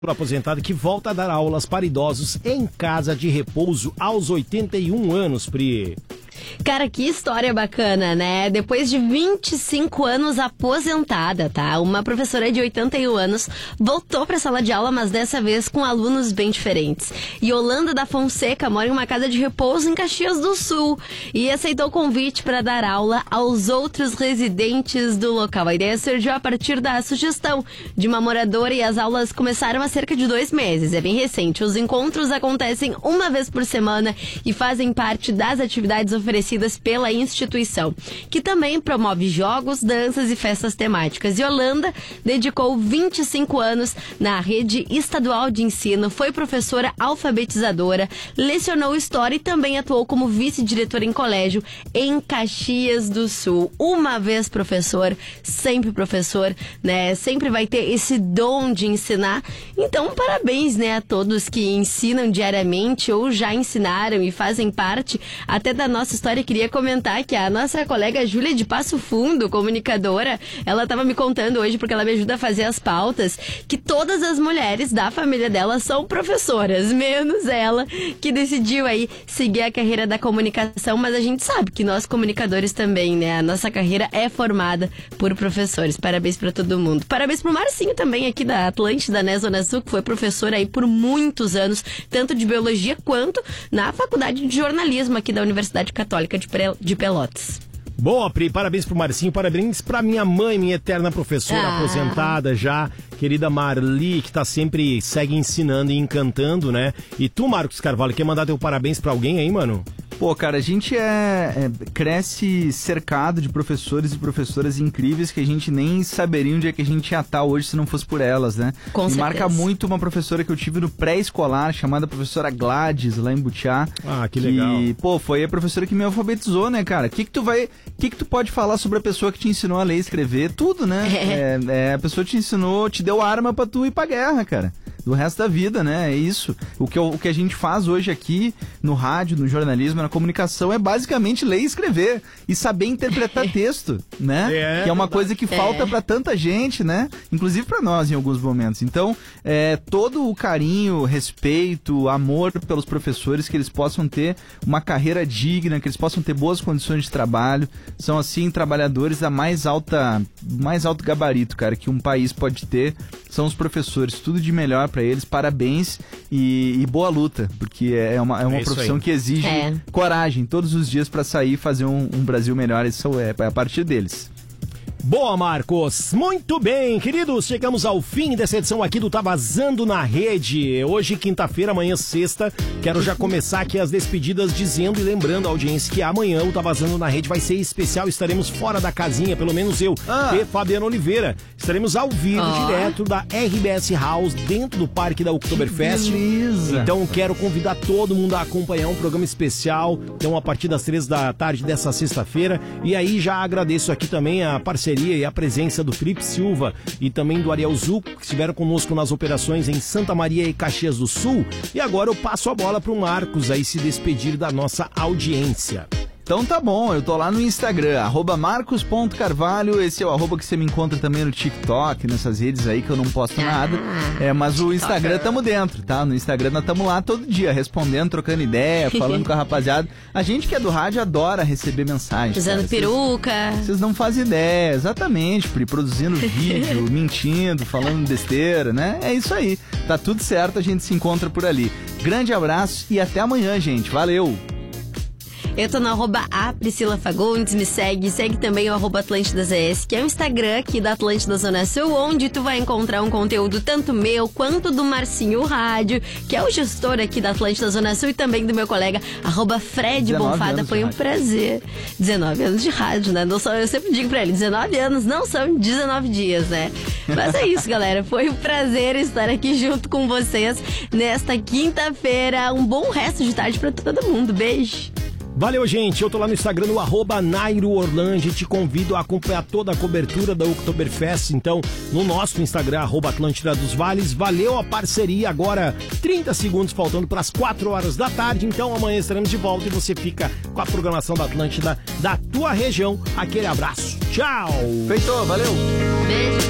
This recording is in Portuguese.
aposentado que volta a dar aulas para idosos em casa de repouso aos 81 anos, Pri. Cara, que história bacana, né? Depois de 25 anos aposentada, tá? Uma professora de 81 anos voltou pra sala de aula, mas dessa vez com alunos bem diferentes. Yolanda da Fonseca mora em uma casa de repouso em Caxias do Sul e aceitou o convite para dar aula aos outros residentes do local. A ideia surgiu a partir da sugestão de uma moradora e as aulas começaram há cerca de 2 meses. É bem recente. Os encontros acontecem uma vez por semana e fazem parte das atividades oferecidas pela instituição, que também promove jogos, danças e festas temáticas. Yolanda dedicou 25 anos na rede estadual de ensino, foi professora alfabetizadora, lecionou história e também atuou como vice-diretora em colégio em Caxias do Sul. Uma vez professor, né? Sempre vai ter esse dom de ensinar. Então, parabéns, né, a todos que ensinam diariamente ou já ensinaram e fazem parte até da nossa história. Queria comentar que a nossa colega Júlia de Passo Fundo, comunicadora, ela estava me contando hoje, porque ela me ajuda a fazer as pautas, que todas as mulheres da família dela são professoras, menos ela, que decidiu aí seguir a carreira da comunicação, mas a gente sabe que nós comunicadores também, né? A nossa carreira é formada por professores. Parabéns para todo mundo. Parabéns pro Marcinho também, aqui da Atlântida, né, Zona Sul, que foi professor aí por muitos anos, tanto de biologia quanto na faculdade de jornalismo aqui da Universidade Católica de Pelotas. Boa, Pri, parabéns pro Marcinho, parabéns pra minha mãe, minha eterna professora aposentada já, querida Marli, que segue ensinando e encantando, né? E tu, Marcos Carvalho, quer mandar teu parabéns pra alguém aí, mano? Pô, cara, a gente cresce cercado de professores e professoras incríveis que a gente nem saberia onde é que a gente ia estar hoje se não fosse por elas, né? Com certeza. Marca muito uma professora que eu tive no pré-escolar, chamada professora Gladys, lá em Butiá. Ah, que legal. E, pô, foi a professora que me alfabetizou, né, cara? O que tu pode falar sobre a pessoa que te ensinou a ler e escrever? Tudo, né? A pessoa te ensinou, te deu arma pra tu ir pra guerra, cara. Do resto da vida, né? É isso. O que a gente faz hoje aqui no rádio, no jornalismo, na comunicação é basicamente ler e escrever e saber interpretar texto, né? Que é uma coisa que falta pra tanta gente, né? Inclusive pra nós em alguns momentos. Então, todo o carinho, respeito, amor pelos professores, que eles possam ter uma carreira digna, que eles possam ter boas condições de trabalho. São, assim, trabalhadores da mais alto gabarito, cara, que um país pode ter. São os professores. Tudo de melhor pra eles, parabéns e boa luta, porque é uma profissão que exige coragem todos os dias para sair e fazer um Brasil melhor. Isso é a partir deles. Boa, Marcos. Muito bem, queridos, chegamos ao fim dessa edição aqui do Tá Vazando na Rede. Hoje, quinta-feira, amanhã, sexta. Quero já começar aqui as despedidas dizendo e lembrando a audiência que amanhã o Tá Vazando na Rede vai ser especial. Estaremos fora da casinha, pelo menos eu e Fabiano Oliveira. Estaremos ao vivo, direto da RBS House, dentro do Parque da Oktoberfest. Então, quero convidar todo mundo a acompanhar um programa especial. Então, a partir das 3 da tarde dessa sexta-feira. E aí, já agradeço aqui também a parceria e a presença do Felipe Silva e também do Ariel Zuco, que estiveram conosco nas operações em Santa Maria e Caxias do Sul. E agora eu passo a bola para o Marcos aí se despedir da nossa audiência. Então tá bom, eu tô lá no Instagram, @marcos.carvalho, esse é o @ que você me encontra também no TikTok, nessas redes aí que eu não posto nada, mas o Instagram tamo dentro, tá? No Instagram nós tamo lá todo dia, respondendo, trocando ideia, falando com a rapaziada. A gente que é do rádio adora receber mensagens. Usando peruca. Vocês não fazem ideia, exatamente, produzindo vídeo, mentindo, falando besteira, né? É isso aí, tá tudo certo, a gente se encontra por ali. Grande abraço e até amanhã, gente, valeu! Eu tô no @Priscila Fagundes, me segue também o @AtlântidaZS, que é o Instagram aqui da Atlântida Zona Sul, onde tu vai encontrar um conteúdo tanto meu quanto do Marcinho Rádio, que é o gestor aqui da Atlântida Zona Sul, e também do meu colega @Fred Bonfada. Foi um prazer. 19 anos de rádio, né? Não são, eu sempre digo pra ele, 19 anos não são 19 dias, né? Mas é isso, galera. Foi um prazer estar aqui junto com vocês nesta quinta-feira. Um bom resto de tarde pra todo mundo. Beijo. Valeu, gente. Eu tô lá no Instagram, no @NairoOrlandi. Te convido a acompanhar toda a cobertura da Oktoberfest. Então, no nosso Instagram, @Atlântida dos Vales. Valeu a parceria. Agora, 30 segundos faltando para as 4 horas da tarde. Então, amanhã estaremos de volta e você fica com a programação da Atlântida da tua região. Aquele abraço. Tchau. Feitou, valeu. Beijo.